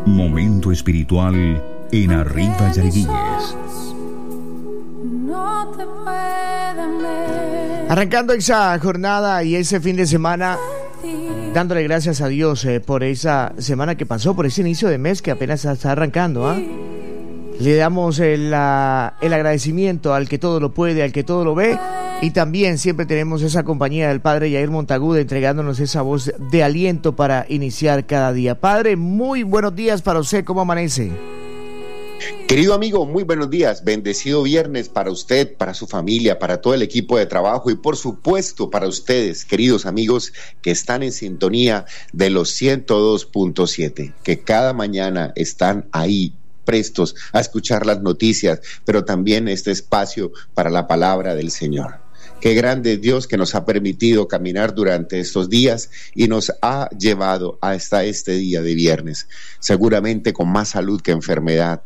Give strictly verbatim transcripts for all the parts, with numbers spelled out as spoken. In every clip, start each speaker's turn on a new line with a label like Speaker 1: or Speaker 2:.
Speaker 1: Momento espiritual en Arriba Yariguíes.
Speaker 2: No te pueden ver.
Speaker 3: Arrancando esa jornada y ese fin de semana, dándole gracias a Dios eh, por esa semana que pasó, por ese inicio de mes que apenas está arrancando, ¿ah? ¿eh? Le damos el, la, el agradecimiento al que todo lo puede, al que todo lo ve, y también siempre tenemos esa compañía del Padre Yair Montagude entregándonos esa voz de aliento para iniciar cada día. Padre, muy buenos días para usted, ¿cómo amanece?
Speaker 4: Querido amigo, muy buenos días, bendecido viernes para usted, para su familia, para todo el equipo de trabajo y por supuesto para ustedes, queridos amigos que están en sintonía de los ciento dos punto siete, que cada mañana están ahí prestos a escuchar las noticias, pero también este espacio para la palabra del Señor. Qué grande es Dios que nos ha permitido caminar durante estos días y nos ha llevado hasta este día de viernes, seguramente con más salud que enfermedad,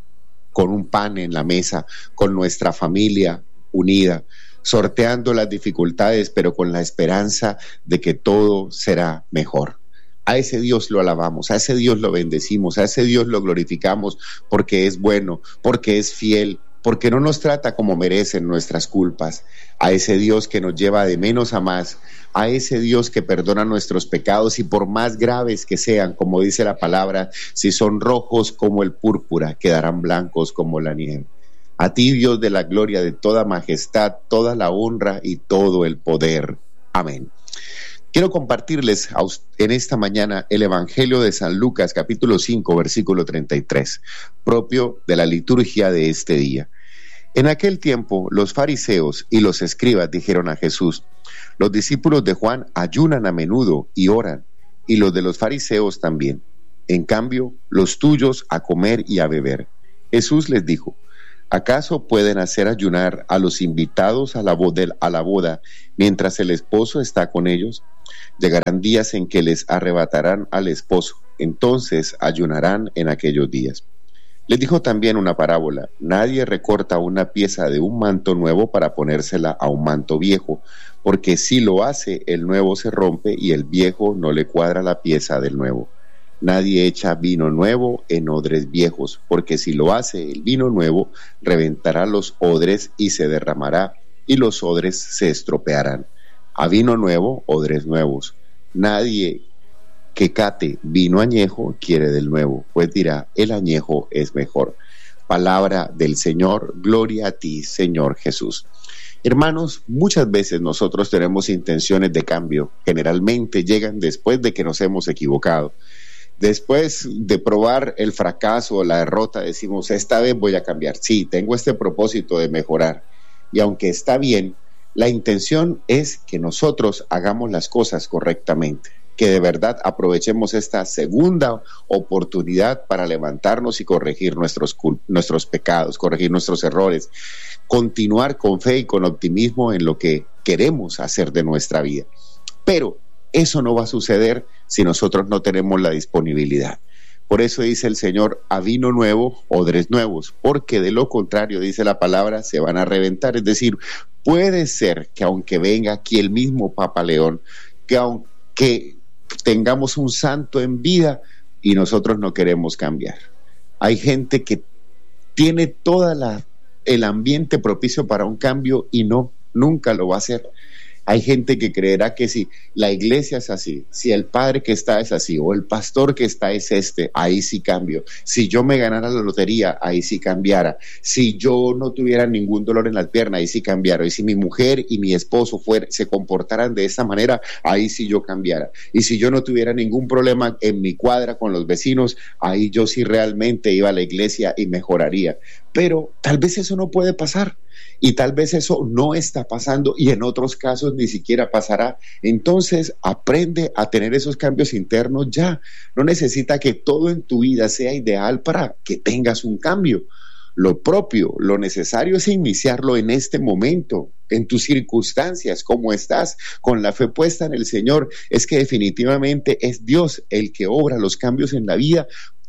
Speaker 4: con un pan en la mesa, con nuestra familia unida, sorteando las dificultades, pero con la esperanza de que todo será mejor. A ese Dios lo alabamos, a ese Dios lo bendecimos, a ese Dios lo glorificamos porque es bueno, porque es fiel, porque no nos trata como merecen nuestras culpas. A ese Dios que nos lleva de menos a más, a ese Dios que perdona nuestros pecados y por más graves que sean, como dice la palabra, si son rojos como el púrpura, quedarán blancos como la nieve. A ti, Dios de la gloria, de toda majestad, toda la honra y todo el poder. Amén. Quiero compartirles en esta mañana el Evangelio de San Lucas, capítulo cinco, versículo treinta y tres, propio de la liturgia de este día. En aquel tiempo, los fariseos y los escribas dijeron a Jesús: los discípulos de Juan ayunan a menudo y oran, y los de los fariseos también. En cambio, los tuyos a comer y a beber. Jesús les dijo: ¿acaso pueden hacer ayunar a los invitados a la boda, a la boda mientras el esposo está con ellos? Llegarán días en que les arrebatarán al esposo, entonces ayunarán en aquellos días. Les dijo también una parábola: nadie recorta una pieza de un manto nuevo para ponérsela a un manto viejo, porque si lo hace, el nuevo se rompe y el viejo no le cuadra la pieza del nuevo. Nadie echa vino nuevo en odres viejos, porque si lo hace, el vino nuevo reventará los odres y se derramará, y los odres se estropearán. A vino nuevo, odres nuevos. Nadie que cate vino añejo quiere del nuevo, pues dirá, el añejo es mejor. Palabra del Señor, gloria a ti, Señor Jesús. Hermanos, muchas veces nosotros tenemos intenciones de cambio, generalmente llegan después de que nos hemos equivocado. Después de probar el fracaso o la derrota, decimos, esta vez voy a cambiar. Sí, tengo este propósito de mejorar. Y aunque está bien, la intención es que nosotros hagamos las cosas correctamente, que de verdad aprovechemos esta segunda oportunidad para levantarnos y corregir nuestros, nuestros pecados, corregir nuestros errores, continuar con fe y con optimismo en lo que queremos hacer de nuestra vida. Pero eso no va a suceder si nosotros no tenemos la disponibilidad. Por eso dice el Señor, a vino nuevo, odres nuevos, porque de lo contrario, dice la palabra, se van a reventar. Es decir, puede ser que aunque venga aquí el mismo Papa León, que aunque tengamos un santo en vida y nosotros no queremos cambiar. Hay gente que tiene toda la el ambiente propicio para un cambio y no, nunca lo va a hacer. Hay gente que creerá que si la iglesia es así, si el padre que está es así, o el pastor que está es este, ahí sí cambio. Si yo me ganara la lotería, ahí sí cambiara. Si yo no tuviera ningún dolor en las piernas, ahí sí cambiara. Y si mi mujer y mi esposo fuera, se comportaran de esta manera, ahí sí yo cambiara. Y si yo no tuviera ningún problema en mi cuadra con los vecinos, ahí yo sí realmente iba a la iglesia y mejoraría. Pero tal vez eso no puede pasar. Y tal vez eso no está pasando y en otros casos ni siquiera pasará. Entonces aprende a tener esos cambios internos ya. No necesita que todo en tu vida sea ideal para que tengas un cambio. Lo propio, lo necesario es iniciarlo en este momento, en tus circunstancias, cómo estás, con la fe puesta en el Señor. Es que definitivamente es Dios el que obra los cambios en la vida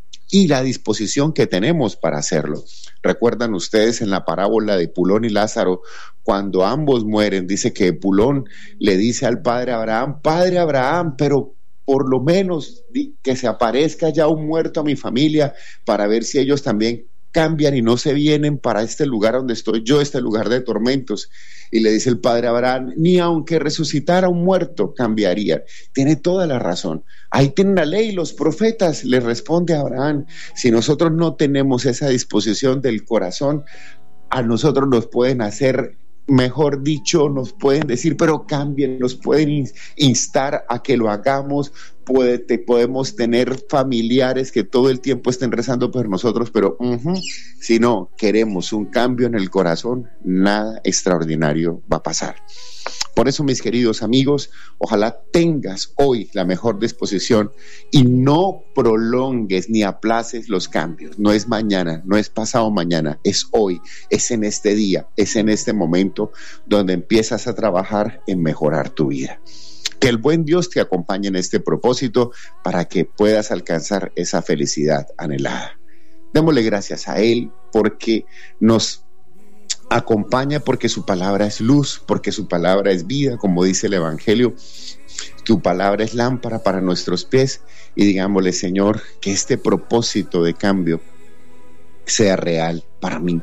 Speaker 4: y la disposición que tenemos para hacerlo. Recuerdan ustedes en la parábola de Pulón y Lázaro, cuando ambos mueren, dice que Pulón le dice al padre Abraham, Padre Abraham, pero por lo menos que se aparezca ya un muerto a mi familia para ver si ellos también cambian y no se vienen para este lugar donde estoy yo, este lugar de tormentos. Y le dice el padre Abraham, ni aunque resucitara un muerto cambiaría. Tiene toda la razón. Ahí tienen la ley, los profetas, le responde a Abraham. Si nosotros no tenemos esa disposición del corazón, a nosotros nos pueden hacer, mejor dicho, nos pueden decir, pero cambien, nos pueden instar a que lo hagamos. Puede, te, podemos tener familiares que todo el tiempo estén rezando por nosotros, pero uh-huh, si no queremos un cambio en el corazón, nada extraordinario va a pasar. Por eso, mis queridos amigos, ojalá tengas hoy la mejor disposición y no prolongues ni aplaces los cambios. No es mañana, no es pasado mañana, es hoy, es en este día, es en este momento donde empiezas a trabajar en mejorar tu vida. Que el buen Dios te acompañe en este propósito para que puedas alcanzar esa felicidad anhelada. Démosle gracias a Él porque nos acompaña, porque su palabra es luz, porque su palabra es vida, como dice el Evangelio. Tu palabra es lámpara para nuestros pies y digámosle, Señor, que este propósito de cambio sea real para mí.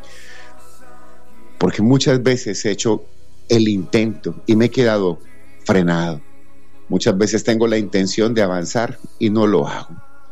Speaker 4: Porque muchas veces he hecho el intento y me he quedado frenado. Muchas veces tengo la intención de avanzar y no lo hago.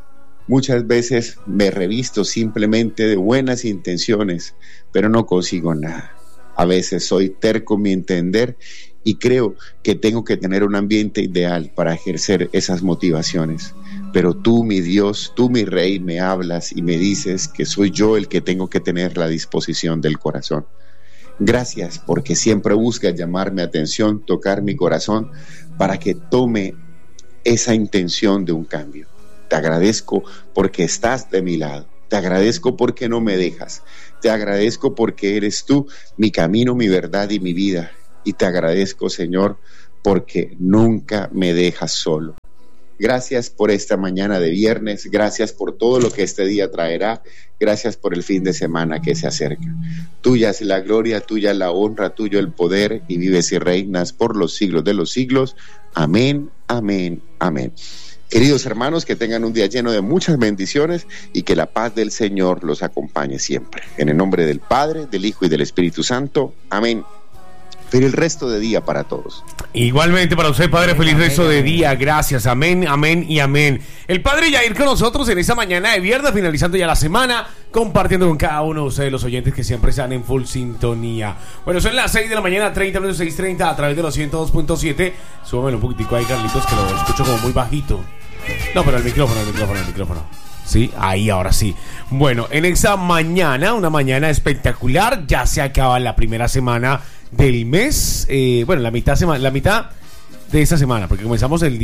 Speaker 4: Muchas veces me revisto simplemente de buenas intenciones, pero no consigo nada. A veces soy terco en mi entender y creo que tengo que tener un ambiente ideal para ejercer esas motivaciones. Pero tú, mi Dios, tú, mi Rey, me hablas y me dices que soy yo el que tengo que tener la disposición del corazón. Gracias porque siempre buscas llamar mi atención, tocar mi corazón para que tome esa intención de un cambio. Te agradezco porque estás de mi lado. Te agradezco porque no me dejas. Te agradezco porque eres tú mi camino, mi verdad y mi vida. Y te agradezco, Señor, porque nunca me dejas solo. Gracias por esta mañana de viernes, gracias por todo lo que este día traerá, gracias por el fin de semana que se acerca. Tuya es la gloria, tuya la honra, tuyo el poder, y vives y reinas por los siglos de los siglos. Amén, amén, amén. Queridos hermanos, que tengan un día lleno de muchas bendiciones y que la paz del Señor los acompañe siempre. En el nombre del Padre, del Hijo y del Espíritu Santo. Amén. Feliz resto de día para todos.
Speaker 5: Igualmente para usted, Padre, feliz resto de día. Gracias, amén, amén y amén. El Padre Yair con nosotros en esta mañana de viernes, finalizando ya la semana, compartiendo con cada uno de ustedes, los oyentes que siempre están en full sintonía. Bueno, son las seis de la mañana, treinta minutos, seis treinta, a través de los ciento dos punto siete. Súbamelo un poquitico ahí, Carlitos, que lo escucho como muy bajito. No, pero el micrófono, el micrófono, el micrófono. Sí, ahí, ahora sí. Bueno, en esta mañana, una mañana espectacular, ya se acaba la primera semana del mes, eh, bueno, la mitad sema- la mitad de esta semana, porque comenzamos el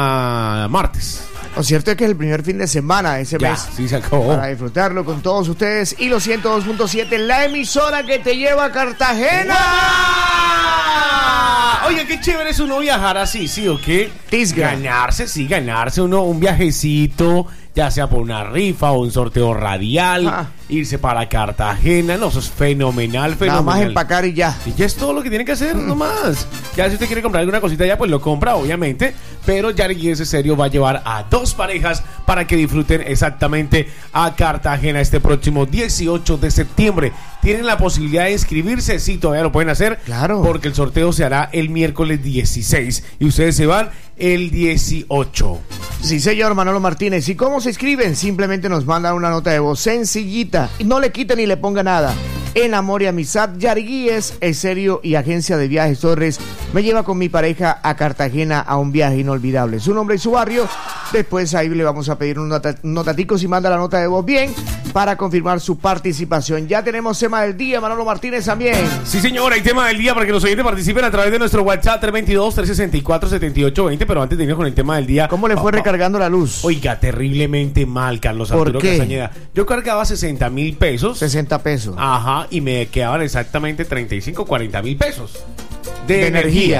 Speaker 5: día martes.
Speaker 3: Lo cierto es que es el primer fin de semana de ese
Speaker 5: Ya,
Speaker 3: mes.
Speaker 5: sí se acabó.
Speaker 3: Para disfrutarlo con todos ustedes y los ciento dos punto siete, la emisora que te lleva a Cartagena.
Speaker 5: ¡Wow! Oye, qué chévere es uno viajar así, ¿sí o qué?
Speaker 3: Tisga.
Speaker 5: Ganarse, sí, ganarse uno un viajecito, ya sea por una rifa o un sorteo radial,
Speaker 3: Ah.
Speaker 5: irse para Cartagena, no, eso es fenomenal, fenomenal.
Speaker 3: Nada más empacar y ya.
Speaker 5: Y ya es todo lo que tiene que hacer, nomás. Ya si usted quiere comprar alguna cosita ya, pues lo compra, obviamente. Pero Yariguíes en serio va a llevar a dos parejas para que disfruten exactamente a Cartagena este próximo dieciocho de septiembre. Tienen la posibilidad de inscribirse, sí, todavía lo pueden hacer.
Speaker 3: Claro.
Speaker 5: Porque el sorteo se hará el miércoles dieciséis y ustedes se van el dieciocho.
Speaker 3: Sí, señor Manolo Martínez. ¿Y cómo se inscriben? Simplemente nos mandan una nota de voz sencillita. Y no le quiten ni le ponga nada. En Amor y Amistad, Yariguíes, en serio, y Agencia de Viajes Torres me lleva con mi pareja a Cartagena a un viaje inolvidable. Su nombre y su barrio. Después ahí le vamos a pedir un nota, notatico si manda la nota de voz bien para confirmar su participación. Ya tenemos tema del día, Manolo Martínez también.
Speaker 5: Sí, señor, hay tema del día para que los oyentes participen a través de nuestro WhatsApp tres dos dos, tres seis cuatro, siete ocho dos cero. Pero antes de irnos con el tema del día,
Speaker 3: ¿Cómo le fue
Speaker 5: oh,
Speaker 3: recargando la luz?
Speaker 5: Oiga, terriblemente mal, Carlos
Speaker 3: ¿Por
Speaker 5: Arturo
Speaker 3: qué?
Speaker 5: Castañeda. Yo cargaba sesenta mil pesos.
Speaker 3: sesenta pesos.
Speaker 5: Ajá, y me quedaban exactamente treinta y cinco, cuarenta mil pesos de,
Speaker 3: De
Speaker 5: energía.
Speaker 3: energía.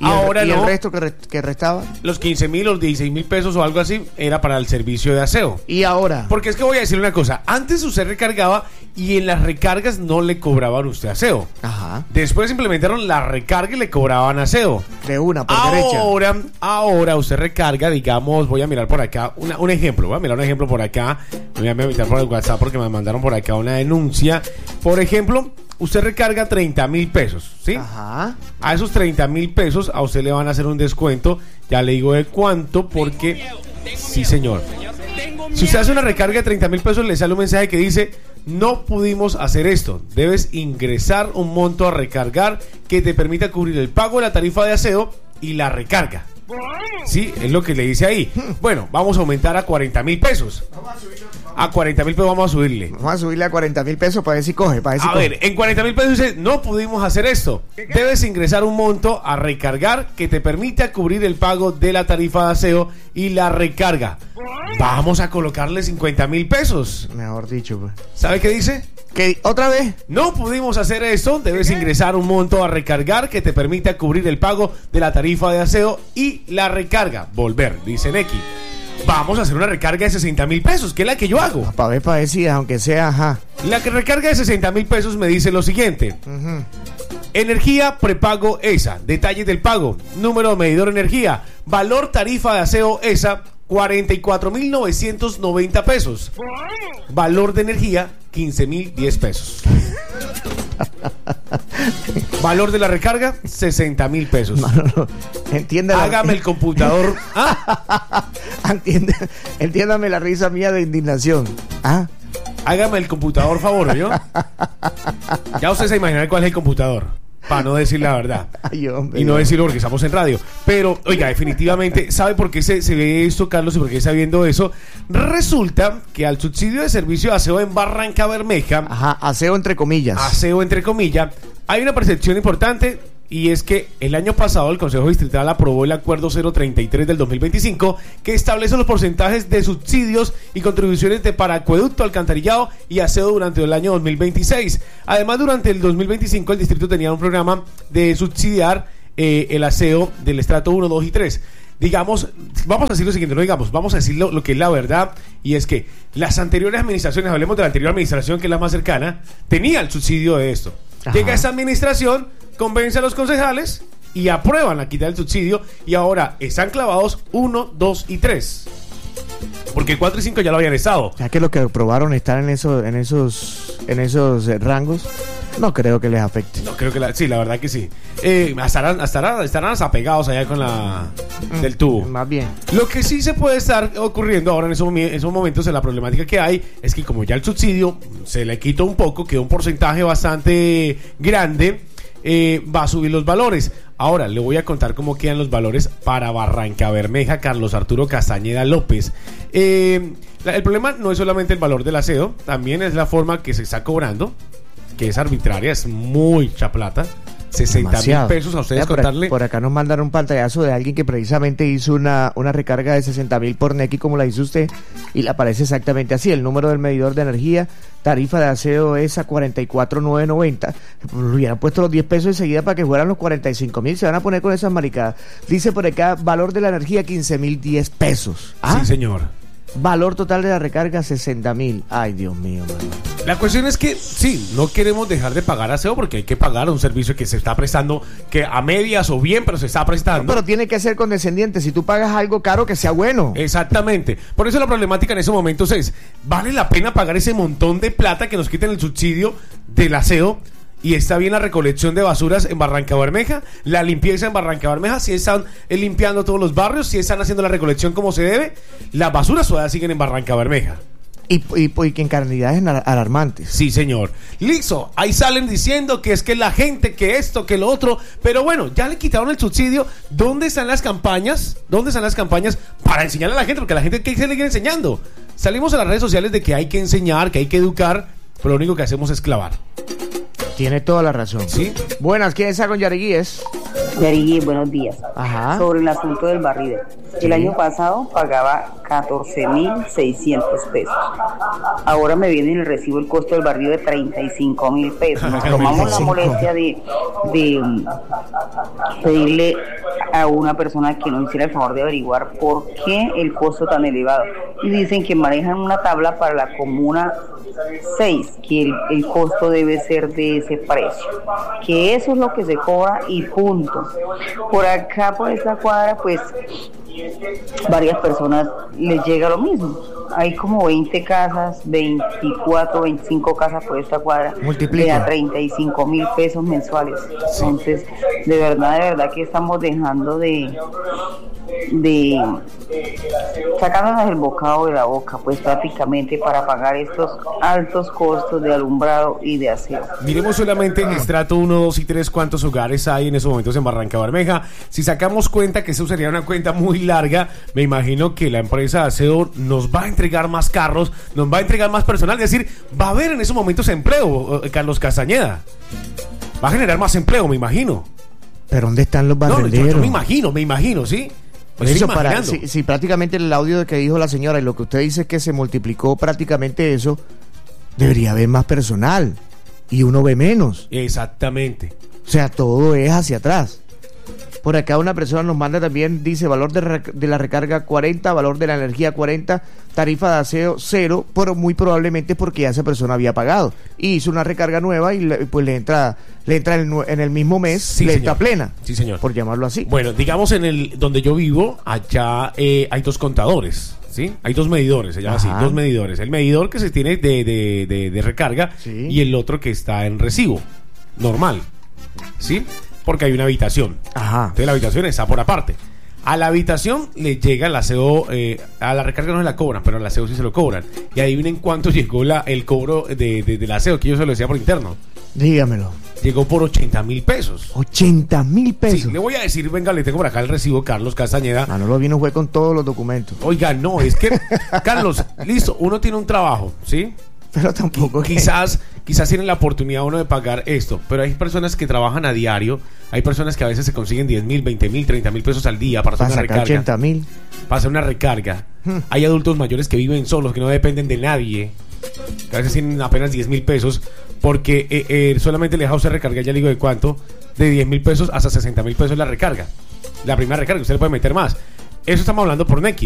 Speaker 3: ¿Y
Speaker 5: Ahora
Speaker 3: el, y
Speaker 5: no.
Speaker 3: el resto que, re, que restaba?
Speaker 5: Los quince mil, los dieciséis mil pesos o algo así era para el servicio de aseo.
Speaker 3: ¿Y ahora?
Speaker 5: Porque es que voy a decir una cosa. Antes usted recargaba y en las recargas no le cobraban a usted aseo.
Speaker 3: Ajá.
Speaker 5: Después implementaron la recarga y le cobraban aseo.
Speaker 3: De una, por derecha.
Speaker 5: Ahora, ahora usted recarga, digamos, voy a mirar por acá una, un ejemplo. Voy a mirar un ejemplo por acá. Voy a mirar por el WhatsApp porque me mandaron por acá una denuncia. Por ejemplo, usted recarga treinta mil pesos, ¿sí?
Speaker 3: Ajá.
Speaker 5: A esos treinta mil pesos a usted le van a hacer un descuento. Ya le digo de cuánto porque... Sí, señor. Si usted hace una recarga de treinta mil pesos, le sale un mensaje que dice: no pudimos hacer esto. Debes ingresar un monto a recargar que te permita cubrir el pago de la tarifa de aseo y la recarga. Sí, es lo que le dice ahí. Bueno, vamos a aumentar a cuarenta mil pesos. A cuarenta mil pesos vamos a subirle.
Speaker 3: Vamos a subirle a cuarenta mil pesos para ver si coge. Para ver si
Speaker 5: A
Speaker 3: coge.
Speaker 5: ver, en cuarenta mil pesos dice: no pudimos hacer esto. Debes ingresar un monto a recargar que te permita cubrir el pago de la tarifa de aseo y la recarga. Vamos a colocarle cincuenta mil pesos.
Speaker 3: Mejor dicho, pues.
Speaker 5: ¿Sabe qué dice?
Speaker 3: ¿Qué? ¿Otra vez?
Speaker 5: No pudimos hacer esto. Debes ingresar un monto a recargar que te permita cubrir el pago de la tarifa de aseo y la recarga. Volver, dice Neki. Vamos a hacer una recarga de sesenta mil pesos, que es la que yo hago.
Speaker 3: Para ver, para ver si, aunque sea, ajá.
Speaker 5: La que recarga de sesenta mil pesos me dice lo siguiente.
Speaker 3: Uh-huh.
Speaker 5: Energía prepago E S A. Detalles del pago. Número de medidor energía. Valor tarifa de aseo E S A. cuarenta y cuatro mil novecientos noventa pesos. Valor de energía, quince mil diez pesos. Valor de la recarga, sesenta mil pesos.
Speaker 3: No, no, no. Entienda la-
Speaker 5: Hágame el computador. ¿Ah?
Speaker 3: Entienda- Entiéndame la risa mía de indignación. ¿Ah?
Speaker 5: Hágame el computador, favor, ¿yo? Ya usted se imaginará cuál es el computador, para no decir la verdad.
Speaker 3: Ay, hombre,
Speaker 5: Y no
Speaker 3: no.
Speaker 5: decirlo porque estamos en radio. Pero, oiga, definitivamente, ¿sabe por qué se, se ve esto, Carlos? ¿Y por qué está viendo eso? Resulta que al subsidio de servicio de aseo en Barranca Bermeja,
Speaker 3: Ajá, aseo entre comillas.
Speaker 5: aseo entre comillas, hay una percepción importante. Y es que el año pasado el Consejo Distrital aprobó el Acuerdo cero treinta y tres del dos mil veinticinco que establece los porcentajes de subsidios y contribuciones de para acueducto, alcantarillado y aseo durante el año dos mil veintiséis. Además, durante el dos mil veinticinco el distrito tenía un programa de subsidiar eh, el aseo del estrato uno, dos y tres. Digamos, vamos a decir lo siguiente, no digamos, vamos a decir lo, lo que es la verdad, y es que las anteriores administraciones, hablemos de la anterior administración que es la más cercana, tenía el subsidio de esto.
Speaker 3: Ajá.
Speaker 5: Llega esta administración, convence a los concejales y aprueban la quita del subsidio, y ahora están clavados uno, dos y tres. Porque cuatro y cinco ya lo habían estado.
Speaker 3: Ya que los que probaron estar en esos, en esos, en esos eh, rangos, no creo que les afecte.
Speaker 5: No, creo que la, sí, la verdad que sí. Eh, estarán, estarán, estarán apegados allá con la del tubo.
Speaker 3: Más bien.
Speaker 5: Lo que sí se puede estar ocurriendo ahora en esos, momi- esos momentos, en la problemática que hay, es que como ya el subsidio se le quitó un poco, quedó un porcentaje bastante grande, eh, va a subir los valores. Ahora le voy a contar cómo quedan los valores para Barranca Bermeja, Carlos Arturo Castañeda López. Eh, la- el problema no es solamente el valor del aseo, también es la forma que se está cobrando, que es arbitraria, es mucha plata. sesenta mil
Speaker 3: Demasiado.
Speaker 5: pesos a ustedes
Speaker 3: Mira, por,
Speaker 5: contarle.
Speaker 3: ac- por acá nos mandaron un pantallazo de alguien que precisamente hizo una, una recarga de sesenta mil por Neki como la hizo usted, y le aparece exactamente así: el número del medidor de energía, tarifa de aseo es a cuarenta y cuatro mil novecientos noventa. Le hubieran puesto los diez pesos enseguida para que fueran los cuarenta y cinco mil. Se van a poner con esas maricadas. Dice por acá: valor de la energía quince mil diez pesos. ¿Ah?
Speaker 5: Sí, señor.
Speaker 3: Valor total de la recarga sesenta mil. Ay, Dios mío, mano.
Speaker 5: La cuestión es que sí, no queremos dejar de pagar aseo porque hay que pagar un servicio que se está prestando, que a medias o bien, pero se está prestando.
Speaker 3: Pero tiene que ser condescendiente. Si tú pagas algo caro, que sea bueno.
Speaker 5: Exactamente. Por eso la problemática en esos momentos es: ¿vale la pena pagar ese montón de plata que nos quiten el subsidio del aseo? Y está bien la recolección de basuras en Barranca Bermeja, la limpieza en Barranca Bermeja, si están eh, limpiando todos los barrios, si están haciendo la recolección como se debe, las basuras todavía siguen en Barranca Bermeja.
Speaker 3: Y, y, y que en cantidades alar- alarmantes.
Speaker 5: Sí, señor. Listo, ahí salen diciendo que es que la gente, que esto, que lo otro, pero bueno, ya le quitaron el subsidio. ¿Dónde están las campañas? ¿Dónde están las campañas para enseñarle a la gente? Porque la gente, ¿qué se le quiere enseñando? Salimos a las redes sociales de que hay que enseñar, que hay que educar, pero lo único que hacemos es clavar.
Speaker 3: Tiene toda la razón.
Speaker 5: Sí.
Speaker 3: Buenas, ¿quién está con Yariguíes?
Speaker 6: Yarigui, buenos días.
Speaker 3: Ajá.
Speaker 6: Sobre el asunto del barrido. El año pasado pagaba catorce mil seiscientos pesos. Ahora me viene en el recibo el costo del barrido de treinta y cinco mil pesos. Nos tomamos la molestia de, de um, pedirle a una persona que nos hiciera el favor de averiguar por qué el costo tan elevado. Y dicen que manejan una tabla para la comuna seis, que el, el costo debe ser de ese precio, que eso es lo que se cobra y punto. Por acá, por esta cuadra, pues varias personas les llega lo mismo. Hay como veinte casas, veinticuatro, veinticinco casas por esta cuadra.
Speaker 3: Multiplica.
Speaker 6: Le da treinta y cinco mil pesos mensuales. Entonces, de verdad, de verdad que estamos dejando de de sacándonos el bocado de la boca, pues prácticamente para pagar estos altos costos de alumbrado y de aseo.
Speaker 5: Miremos solamente en estrato uno, dos y tres cuántos hogares hay en esos momentos en Barranca Bermeja. Si sacamos cuenta, que eso sería una cuenta muy larga, me imagino que la empresa de aseo nos va a entregar más carros, nos va a entregar más personal, es decir, va a haber en esos momentos empleo, Carlos Castañeda. Va a generar más empleo, me imagino.
Speaker 3: ¿Pero dónde están los banderilleros?
Speaker 5: No, yo, yo me imagino, me imagino, ¿sí?
Speaker 3: Por eso, para, si, si prácticamente el audio que dijo la señora y lo que usted dice es que se multiplicó prácticamente eso, debería haber más personal y uno ve menos.
Speaker 5: Exactamente.
Speaker 3: O sea, todo es hacia atrás. Por acá una persona nos manda también, dice, valor de, rec- de la recarga cuarenta, valor de la energía cuarenta, tarifa de aseo cero, pero muy probablemente porque ya esa persona había pagado y hizo una recarga nueva y le, pues le entra le entra en el, en el mismo mes,
Speaker 5: sí,
Speaker 3: le
Speaker 5: señor.
Speaker 3: entra plena.
Speaker 5: Sí, señor.
Speaker 3: Por llamarlo así.
Speaker 5: Bueno, digamos en el donde yo vivo, allá eh, hay dos contadores, ¿sí? Hay dos medidores, se llama así, dos medidores. El medidor que se tiene de, de, de, de recarga, sí, y el otro que está en recibo, normal, ¿sí? Porque hay una habitación.
Speaker 3: Ajá.
Speaker 5: Entonces la habitación está por aparte. A la habitación le llega el aseo, eh, a la recarga no se la cobran, pero al aseo sí se lo cobran. Y adivinen cuánto llegó la, el cobro de, de, del aseo, que yo se lo decía por interno.
Speaker 3: Dígamelo.
Speaker 5: Llegó por ochenta mil pesos.
Speaker 3: ochenta mil pesos.
Speaker 5: Sí, le voy a decir, venga, le tengo por acá el recibo, Carlos Castañeda.
Speaker 3: Ah, no lo vino, fue con todos los documentos.
Speaker 5: Oiga, no, es que, Carlos, listo, uno tiene un trabajo, ¿sí?
Speaker 3: Pero tampoco
Speaker 5: quizás quizás tienen la oportunidad uno de pagar esto, pero hay personas que trabajan a diario, hay personas que a veces se consiguen diez mil, veinte mil, treinta mil pesos al día para hacer una recarga,
Speaker 3: ochenta mil
Speaker 5: para hacer una recarga. hmm. Hay adultos mayores que viven solos, que no dependen de nadie, que a veces tienen apenas diez mil pesos porque eh, eh, solamente le deja usted recarga, ya le digo de cuánto, de diez mil pesos hasta sesenta mil pesos la recarga, la primera recarga, usted le puede meter más. Eso estamos hablando por Nequi.